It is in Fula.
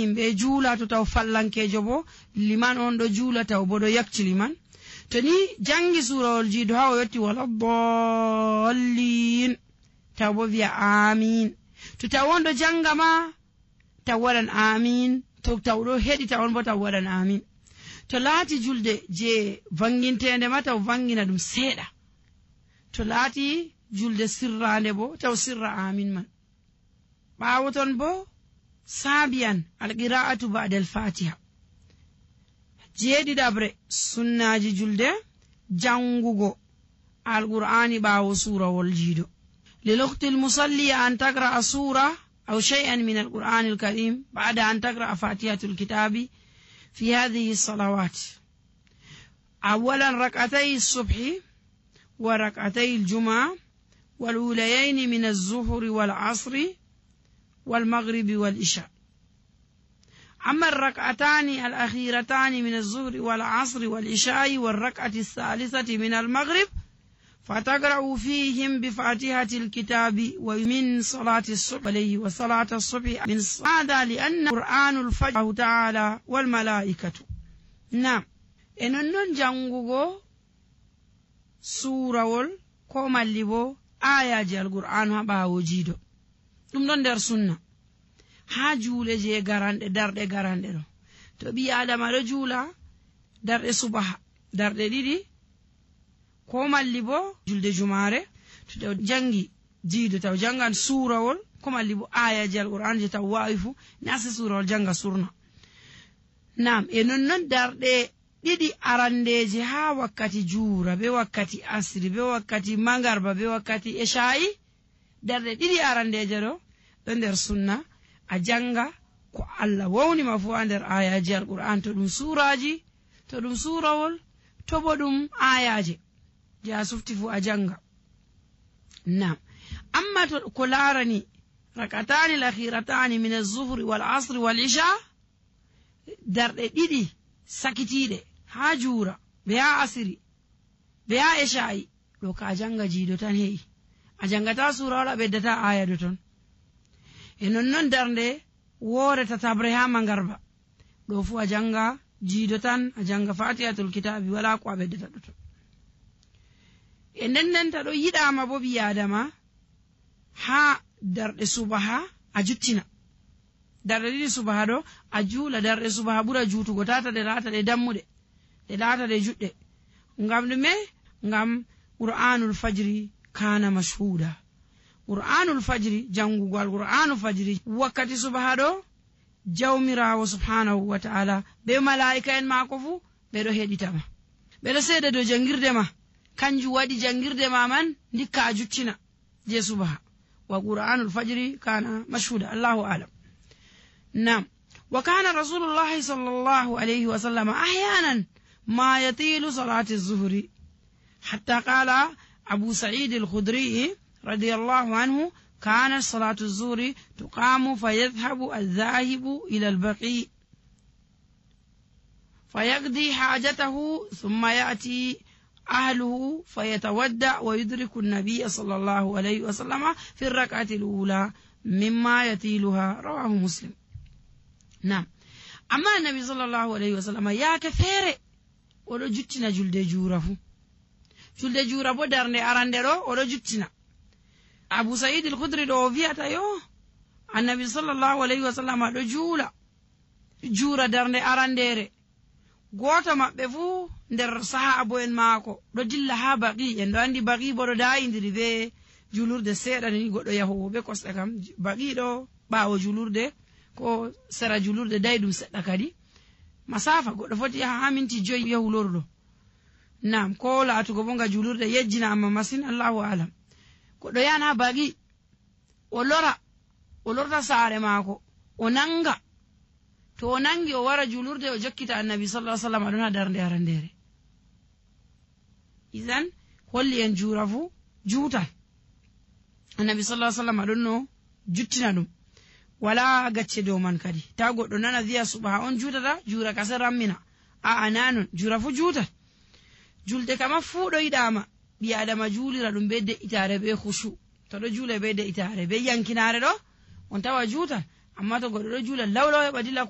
himbe juula to taw fallankejo bo liman on do juula taw bo do yakci liman to ni jangi surawol jiido ha o yotti wala dallin taw bo wi'a amin to taw on do janga ma taw wadan amin to taw do hedi taw on bo taw wadan amin to laati julde je vangintende ma taw vangina dum seeda to laati julde sirrande bo taw sirra amin man baawoton bo sabiyan alqira'atu ba'da al-fatiha jeedi dabre sunnaji julde jangugo alqur'ani baawo surawol jiido للأخت المصلية أن تقرأ سورة أو شيئا من القرآن الكريم بعد أن تقرأ فاتحة الكتاب في هذه الصلوات أولا ركعتي الصبح وركعتي الجمعة والأوليين من الظهر والعصر والمغرب والعشاء. أما الركعتان الأخيرتان من الظهر والعصر والعشاء والركعة الثالثة من المغرب فتقرأ فيهم بفاتحة الكتاب ومن صلاة الصبح عليه وصلاة الصبح من هذا لأن قرآن الفجر تعالى والملائكة. نعم إنن جانغو سورة كما اللي آية القرآن باو جيدو ɗum ɗon nder sunna ha juule je garande darde garande ɗo to ɓi adama ɗo juula darde subaha darde ɗiɗi ko malli bo julde jumare to taw jangi jiido taw jangan suurawol ko malli bo ayaji alquran je taw wawi fu nasi suurawol janga surna nam e non darde ɗiɗi arandeje ha wakkati juura be wakkati asri be wakkati mangarba be wakkati esha'i darde ɗiɗi arandeje ɗo ɗo nder sunna a janga ko Allah wawni ma fu nder ayaji alquran to ɗum suraji to ɗum surawol to bo ɗum ayaje je a sufti fu a janga. Nam amma to ko larani rakatani lakhiratani min az-zuhri wal asri wal isha darde ɗiɗi sakitiɗe ha juura be ha asiri be ha isha'i ɗo ka janga jiido tan heyi a jangata sura wala beddata aya do ton e non darnde woore tatabre ha mangarba ɗo fu a janga jiido tan a janga fatihatul kitabi wala ko a beddata do ton e ndendenta ɗo yiɗama bo ɓi adama ha darɗe subaha a juttina darɗe ɗiɗi subaha ɗo a juula darɗe subaha ɓura juutugo tata ɗe laata ɗe dammuɗe ɗe laata ɗe juɗɗe ngam ɗume ngam qur'anul fajri kana mashhuda qur'anul fajri jangugo al qur'anul fajri wakkati subaha ɗo jawmirawo subhanahu wa ta'ala be malaika en mako fu ɓeɗo heɗitama ɓeɗo seeda dow jangirde ma kanju waɗi jangirde ma man ndikka a juttina je subaha wa qur'anul fajri kana mashhuda Allahu a'lam. Nam wa kana rasulullahi sallallahu alayhi wa sallam ahyanan ma yatilu salati az-zuhri hatta qala Abu Sa'id al-Khudri radiyallahu anhu كانت صلاة الظهر تقام فيذهب الذاهب إلى البقيع فيقضي حاجته ثم يأتي أهله فيتودع ويدرك النبي صلى الله عليه وسلم في الركعة الأولى مما يتيلها رواه مسلم. نعم أما النبي صلى الله عليه وسلم يا كفير ولو جتنا جلد جورفو جلد جورفو درني أراندرو ولو جتنا أبو سعيد الخدري دو فياتا يو النبي صلى الله عليه وسلم دو جورا درني أرانديري goto mabbe fu nder sahabo en maako do dilla ha baqi en do andi baqi bo do daayindiri be julurde seeda ni goddo yahowo be kosde kam baqi do baawo julurde ko sera julurde daydum sedda kadi masafa goddo foti ha minti 5 yahulordo nam ko laatugo bonga julurde yejjina amma masin Allahu alam goddo yana baqi o lorta saare maako o nanga to o nangi o wara julurde o jokkita annabi sallallahu alaihi wasallam aduna darnde arandere izan holli en jurafu juutal annabi sallallahu alaihi wasallam adunno juttina dum wala gacce do man kadi ta goddo nana wiya subha on jutata jura kase rammina a ananon jurafu juutal julde kama fu do yidama bi adama julira dum be de itare be khushu to do jule be de itare be yankinare do on tawa juutal amma to goddo do jula lawlaw e badila